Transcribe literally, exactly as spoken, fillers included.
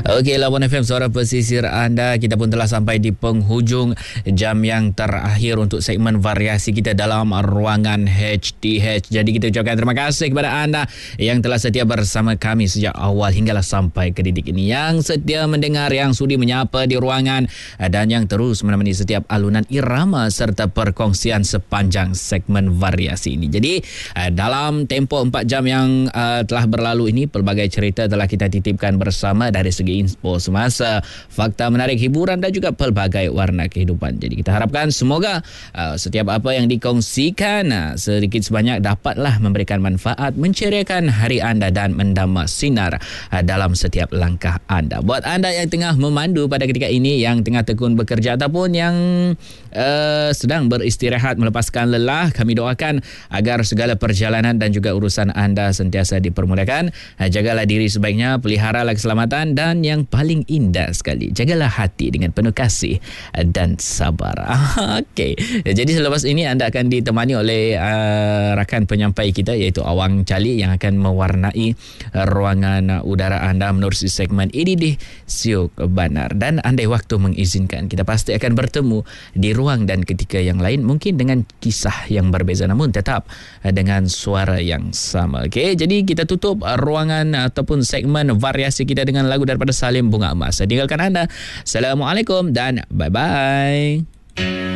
Okey, Lawan F M, suara pesisir anda. Kita pun telah sampai di penghujung jam yang terakhir untuk segmen variasi kita dalam ruangan H T H. Jadi kita ucapkan terima kasih kepada anda yang telah setia bersama kami sejak awal hinggalah sampai ke titik ini. Yang setia mendengar, yang sudi menyapa di ruangan dan yang terus menemani setiap alunan irama serta perkongsian sepanjang segmen variasi ini. Jadi dalam tempoh empat jam yang uh, telah berlalu ini, pelbagai cerita telah kita titipkan bersama dari segi info semasa, fakta menarik, hiburan dan juga pelbagai warna kehidupan. Jadi kita harapkan semoga uh, setiap apa yang dikongsikan uh, sedikit sebanyak dapatlah memberikan manfaat, menceriakan hari anda dan mendama sinar uh, dalam setiap langkah anda. Buat anda yang tengah memandu pada ketika ini, yang tengah tekun bekerja ataupun yang uh, sedang beristirahat melepaskan lelah, kami doakan agar segala perjalanan dan juga urusan anda sentiasa dipermudahkan. Uh, jagalah diri sebaiknya, peliharalah keselamatan, dan yang paling indah sekali, jagalah hati dengan penuh kasih dan sabar. Okey. Jadi selepas ini anda akan ditemani oleh uh, rakan penyampai kita iaitu Awang Cali yang akan mewarnai uh, ruangan uh, udara anda menerusi segmen Ididih Siuk Banar. Dan andai waktu mengizinkan, kita pasti akan bertemu di ruang dan ketika yang lain, mungkin dengan kisah yang berbeza namun tetap uh, dengan suara yang sama. Okey, jadi kita tutup uh, ruangan uh, ataupun segmen variasi kita dengan lagu daripada Salim Bunga Emas. Saya tinggalkan anda. Assalamualaikum dan bye-bye.